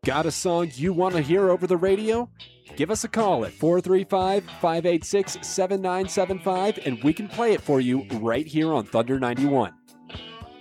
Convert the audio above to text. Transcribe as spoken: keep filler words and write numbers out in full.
Got a song you want to hear over the radio? Give us a call at four three five, five eight six, seven nine seven five and we can play it for you right here on Thunder ninety-one.